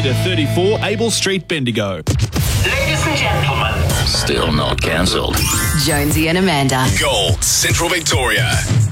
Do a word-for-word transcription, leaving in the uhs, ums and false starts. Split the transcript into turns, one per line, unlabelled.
Theatre thirty-four, Able Street, Bendigo.
Ladies and gentlemen.
Still not cancelled.
Jonesy and Amanda.
Gold, Central Victoria.